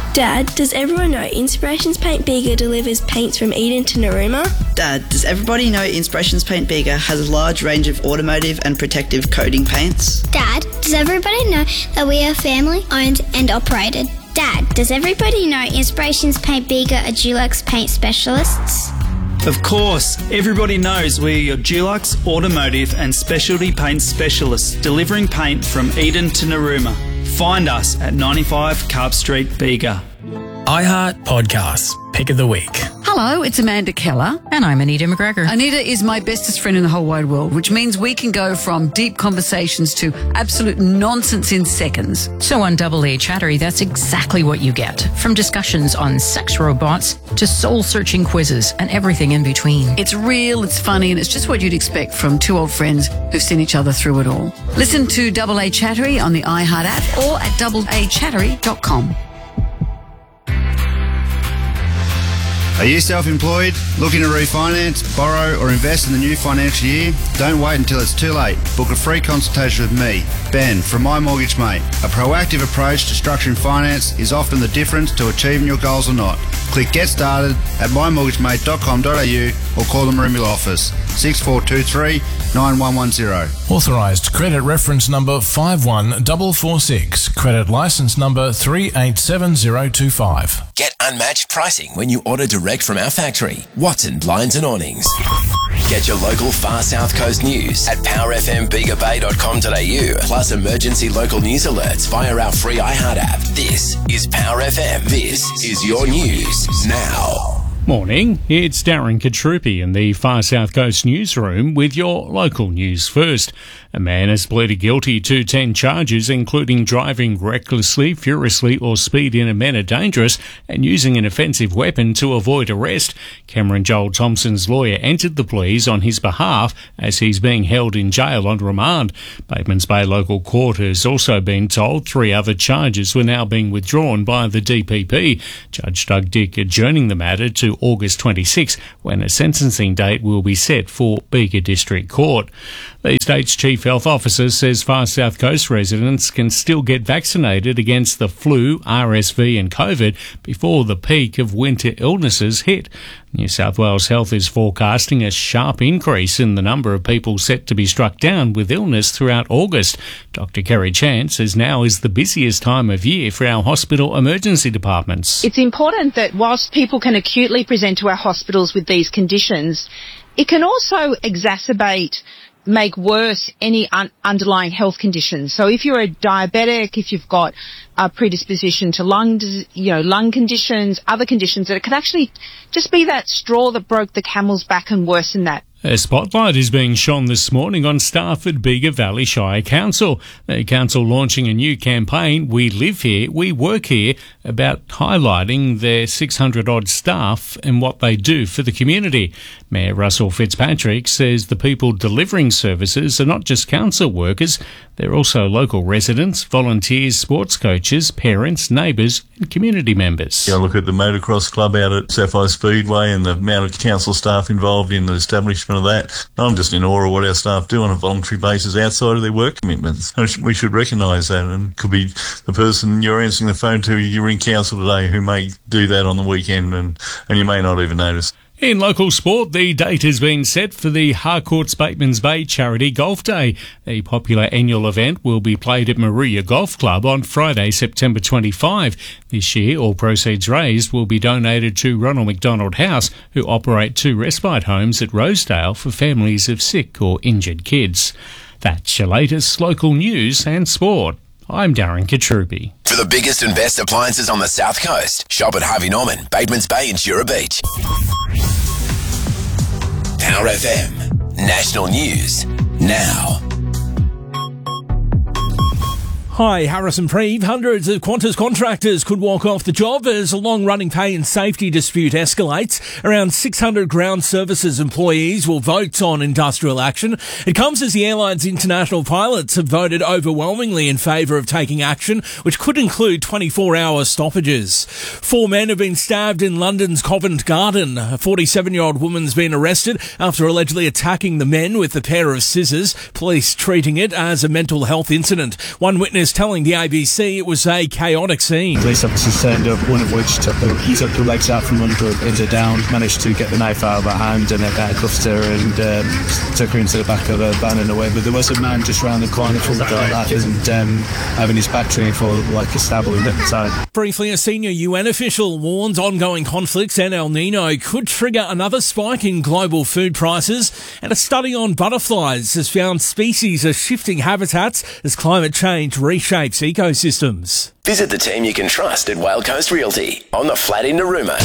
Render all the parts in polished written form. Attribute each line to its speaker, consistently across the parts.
Speaker 1: Dad, does everyone know Inspirations Paint Bega delivers paints from Eden to Narooma?
Speaker 2: Dad, does everybody know Inspirations Paint Bega has a large range of automotive and protective coating paints?
Speaker 3: Dad, does everybody know that we are family owned and operated? Dad, does everybody know Inspirations Paint Bega are Dulux paint specialists?
Speaker 4: Of course, everybody knows we are your Dulux automotive and specialty paint specialists, delivering paint from Eden to Narooma. Find us at 95 Carp Street, Bega.
Speaker 5: iHeart Podcasts, Pick of the Week.
Speaker 6: Hello, it's Amanda Keller.
Speaker 7: And I'm Anita McGregor.
Speaker 6: Anita is my bestest friend in the whole wide world, which means we can go from deep conversations to absolute nonsense in seconds.
Speaker 7: So on Double A Chattery, that's exactly what you get. From discussions on sex robots to soul-searching quizzes and everything in between.
Speaker 6: It's real, it's funny, and it's just what you'd expect from two old friends who've seen each other through it all. Listen to Double A Chattery on the iHeart app or at doubleachattery.com.
Speaker 8: Are you self-employed, looking to refinance, borrow or invest in the new financial year? Don't wait until it's too late. Book a free consultation with me, Ben, from My Mortgage Mate. A proactive approach to structuring finance is often the difference to achieving your goals or not. Click Get Started at mymortgagemate.com.au or call the Maroomba office 6423 9110.
Speaker 5: Authorised credit reference number 51446. Credit licence number 387025.
Speaker 9: Get unmatched pricing when you order direct from our factory, Watson Blinds and Awnings. Get your local Far South Coast news at powerfmbegabay.com.au, plus emergency local news alerts via our free iHeart app. This is Power FM. This is your news now.
Speaker 10: Morning, it's Darren Katrupi in the Far South Coast newsroom with your local news first. A man has pleaded guilty to 10 charges, including driving recklessly, furiously or speeding in a manner dangerous and using an offensive weapon to avoid arrest. Cameron Joel Thompson's lawyer entered the pleas on his behalf as he's being held in jail on remand. Batemans Bay Local Court has also been told 3 other charges were now being withdrawn by the DPP. Judge Doug Dick adjourning the matter to August 26, when a sentencing date will be set for Bega District Court. The state's Chief Health Officer says Far South Coast residents can still get vaccinated against the flu, RSV and COVID before the peak of winter illnesses hit. New South Wales Health is forecasting a sharp increase in the number of people set to be struck down with illness throughout August. Dr Kerry Chan says now is the busiest time of year for our hospital emergency departments.
Speaker 11: It's important that whilst people can acutely present to our hospitals with these conditions, it can also make worse any underlying health conditions. So if you're a diabetic, if you've got a predisposition to lung conditions, other conditions, that it could actually just be that straw that broke the camel's back and worsen that.
Speaker 10: A spotlight is being shone this morning on staff at Bega Valley Shire Council. The council launching a new campaign, We Live Here, We Work Here, about highlighting their 600-odd staff and what they do for the community. Mayor Russell Fitzpatrick says the people delivering services are not just council workers, they're also local residents, volunteers, sports coaches, parents, neighbours and community members.
Speaker 12: I look at the motocross club out at Sapphire Speedway and the amount of council staff involved in the establishment of that. I'm just in awe of what our staff do on a voluntary basis outside of their work commitments. We should recognise that, and it could be the person you're answering the phone to, you're in council today, who may do that on the weekend and you may not even notice.
Speaker 10: In local sport, the date has been set for the Harcourt's Batemans Bay Charity Golf Day. The popular annual event will be played at Maruya Golf Club on Friday, September 25. This year, all proceeds raised will be donated to Ronald McDonald House, who operate 2 respite homes at Rosedale for families of sick or injured kids. That's your latest local news and sport. I'm Darren Katrupi.
Speaker 9: For the biggest and best appliances on the South Coast, shop at Harvey Norman, Batemans Bay and Shura Beach. Power FM. National News now.
Speaker 13: Hi, Harrison Preeve. Hundreds of Qantas contractors could walk off the job as a long-running pay and safety dispute escalates. Around 600 ground services employees will vote on industrial action. It comes as the airline's international pilots have voted overwhelmingly in favour of taking action, which could include 24-hour stoppages. 4 men have been stabbed in London's Covent Garden. A 47-year-old woman's been arrested after allegedly attacking the men with a pair of scissors, police treating it as a mental health incident. One witness Vegas, telling the ABC it was a chaotic scene.
Speaker 14: Police officers turned up, one of which took the legs out from under her down, managed to get the knife out of her hand and cuffed her and took her into the back of a van and away. But there was a man just round the corner from like that and having his back trained for like a stab wound at the time.
Speaker 13: Briefly, a senior UN official warns ongoing conflicts and El Nino could trigger another spike in global food prices, and a study on butterflies has found species are shifting habitats as climate change reshapes ecosystems.
Speaker 9: Visit the team you can trust at Whale Coast Realty on the flat in Narooma.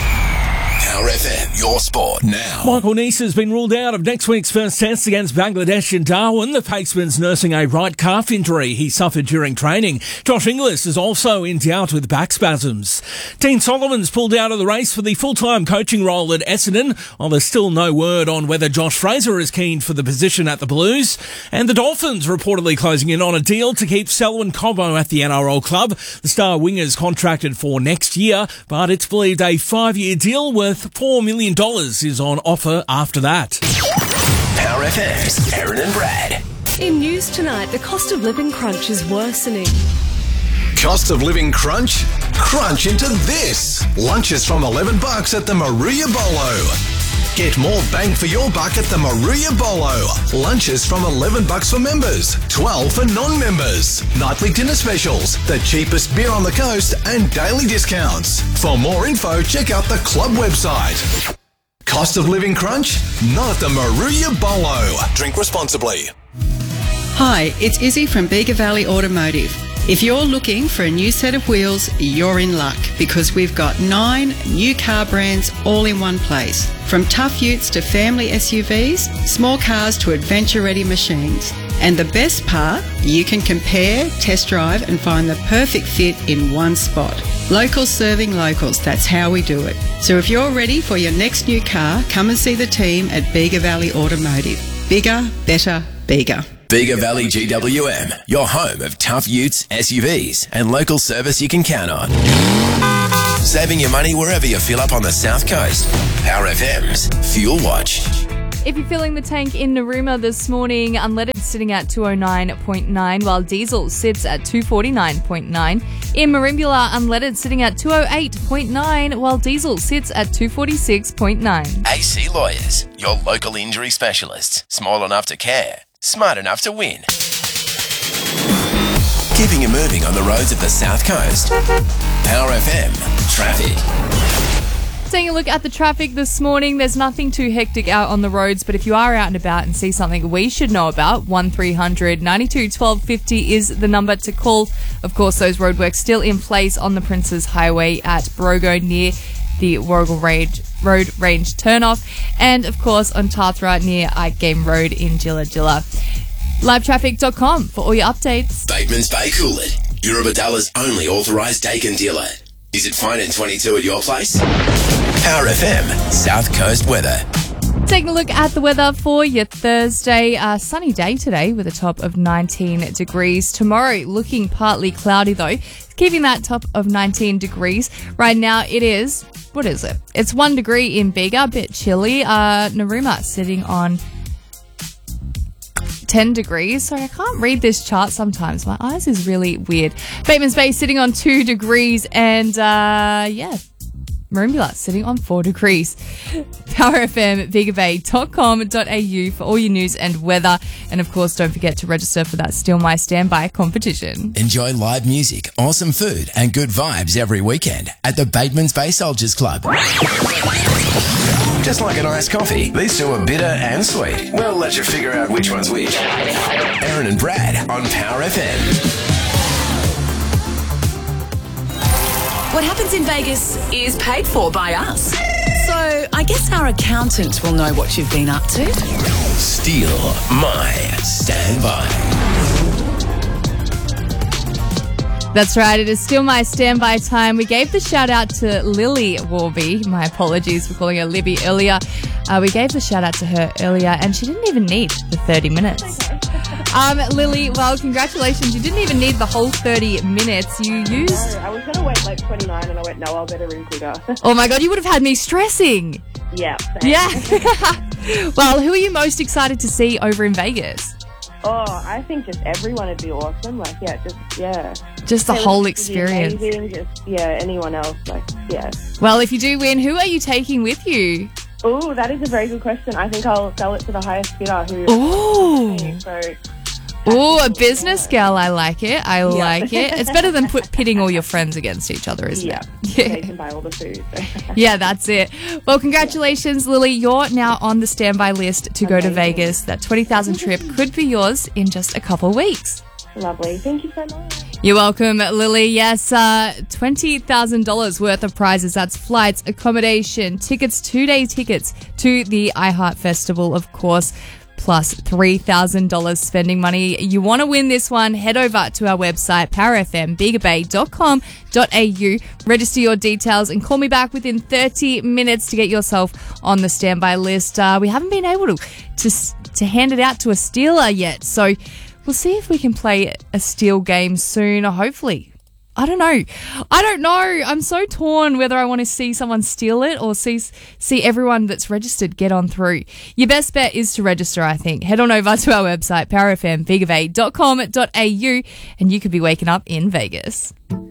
Speaker 9: Power FM, your sport now.
Speaker 13: Michael Neese has been ruled out of next week's first test against Bangladesh in Darwin. The paceman's nursing a right calf injury he suffered during training. Josh Inglis is also in doubt with back spasms. Dean Solomon's pulled out of the race for the full-time coaching role at Essendon, while there's still no word on whether Josh Fraser is keen for the position at the Blues. And the Dolphins reportedly closing in on a deal to keep Selwyn Cobbo at the NRL club. The star winger's contracted for next year, but it's believed a 5-year deal worth $4 million is on offer after that.
Speaker 9: Power FM's Aaron and Brad.
Speaker 15: In news tonight, the cost of living crunch is worsening.
Speaker 16: Cost of living crunch? Crunch into this. Lunches from $11 at the Maria Bolo. Get more bang for your buck at the Maria Bolo. Lunches from $11 for members, $12 for non-members. Nightly dinner specials, the cheapest beer on the coast, and daily discounts. For more info, check out the club website. Cost of living crunch? Not at the Maria Bolo. Drink responsibly.
Speaker 17: Hi, it's Izzy from Bega Valley Automotive. If you're looking for a new set of wheels, you're in luck because we've got 9 new car brands all in one place. From tough utes to family SUVs, small cars to adventure-ready machines. And the best part, you can compare, test drive and find the perfect fit in one spot. Locals serving locals, that's how we do it. So if you're ready for your next new car, come and see the team at Bega Valley Automotive. Bigger, better, bigger.
Speaker 9: Bega Valley GWM, your home of tough utes, SUVs, and local service you can count on. Saving your money wherever you fill up on the South Coast. Power FM's Fuel Watch.
Speaker 18: If you're filling the tank in Narooma this morning, unleaded sitting at 209.9, while diesel sits at 249.9. In Merimbula, unleaded sitting at 208.9, while diesel sits at 246.9.
Speaker 9: AC Lawyers, your local injury specialists. Small enough to care, smart enough to win. Keeping you moving on the roads of the South Coast. Power FM Traffic.
Speaker 18: Taking a look at the traffic this morning, there's nothing too hectic out on the roads, but if you are out and about and see something we should know about, 1300 92 1250 is the number to call. Of course, those roadworks still in place on the Princes Highway at Brogo near the Warrigal Road Range turnoff, and of course on Tathra near Ike Game Road in Jilla Jilla. Livetraffic.com for all your updates.
Speaker 9: Bateman's Bay Coolid, Eurobadalla's only authorised Dakin dealer. Is it fine in 22 at your place? Power FM South Coast weather.
Speaker 18: Taking a look at the weather for your Thursday. A sunny day today with a top of 19 degrees. Tomorrow looking partly cloudy though, keeping that top of 19 degrees. Right now it is, what is it? It's 1 degree in Bega, a bit chilly. Narooma sitting on 10 degrees. Sorry, I can't read this chart sometimes. My eyes is really weird. Bateman's Bay sitting on 2 degrees and Merimbula sitting on 4 degrees. PowerFM, for all your news and weather. And of course, don't forget to register for that Still My Standby competition.
Speaker 9: Enjoy live music, awesome food, and good vibes every weekend at the Bateman's Bay Soldiers Club. Just like an iced coffee, these two are bitter and sweet. We'll let you figure out which one's which. Aaron and Brad on Power FM.
Speaker 19: What happens in Vegas is paid for by us. So I guess our accountant will know what you've been up to.
Speaker 9: Steal My Standby.
Speaker 18: That's right, it is Still My Standby time. We gave the shout out to Lily Warby. My apologies for calling her Libby earlier. We gave the shout out to her earlier and she didn't even need the 30 minutes. Lily, well, congratulations. You didn't even need the whole 30 minutes. You used...
Speaker 20: I was going to wait like 29 and I went, no, I'll better ring quicker.
Speaker 18: Oh my God, you would have had me stressing.
Speaker 20: Yeah.
Speaker 18: Yeah. Well, who are you most excited to see over in Vegas?
Speaker 20: Oh, I think just everyone would be awesome. Like,
Speaker 18: Just the whole experience.
Speaker 20: Amazing. Just, anyone else. Like, yeah.
Speaker 18: Well, if you do win, who are you taking with you?
Speaker 20: Oh, that is a very good question. I think I'll sell it to the highest bidder.
Speaker 18: Oh, a business girl. I like it. I like it. It's better than pitting all your friends against each other, isn't it?
Speaker 20: Yeah. They can buy all the food. So.
Speaker 18: Yeah, that's it. Well, congratulations, Lily. You're now on the standby list to go to Vegas. That 20,000 trip could be yours in just a couple of weeks.
Speaker 20: Lovely. Thank you so much.
Speaker 18: You're welcome, Lily. Yes, $20,000 worth of prizes. That's flights, accommodation, tickets, 2-day tickets to the iHeart Festival, of course, plus $3,000 spending money. You want to win this one, head over to our website, powerfmbigabay.com.au, register your details and call me back within 30 minutes to get yourself on the standby list. We haven't been able to hand it out to a stealer yet, so we'll see if we can play a steal game soon, or hopefully. I don't know. I'm so torn whether I want to see someone steal it or see everyone that's registered get on through. Your best bet is to register, I think. Head on over to our website, powerfmbigabay.com.au, and you could be waking up in Vegas.